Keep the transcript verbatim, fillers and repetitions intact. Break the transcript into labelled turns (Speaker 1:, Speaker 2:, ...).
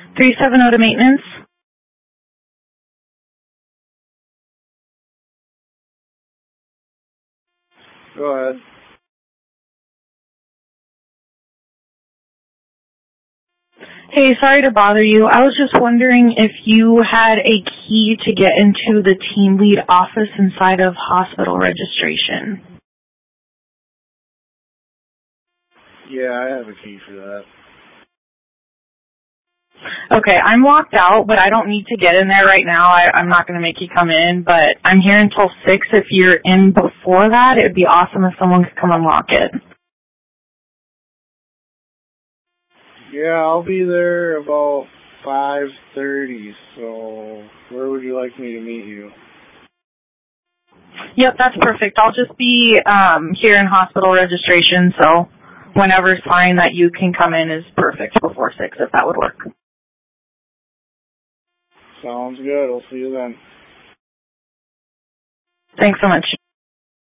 Speaker 1: three seven zero to maintenance.
Speaker 2: Go ahead.
Speaker 1: Hey, sorry to bother you. I was just wondering if you had a key to get into the team lead office inside of hospital registration.
Speaker 2: Yeah, I have a key for that.
Speaker 1: Okay, I'm locked out, but I don't need to get in there right now. I, I'm not going to make you come in, but I'm here until six. If you're in before that, it would be awesome if someone could come unlock it.
Speaker 2: Yeah, I'll be there about five thirty, so where would you like me to meet you?
Speaker 1: Yep, that's perfect. I'll just be um, here in hospital registration, so whenever's fine that you can come in is perfect before six, if that would work.
Speaker 2: Sounds good. I'll see you then.
Speaker 1: Thanks so much.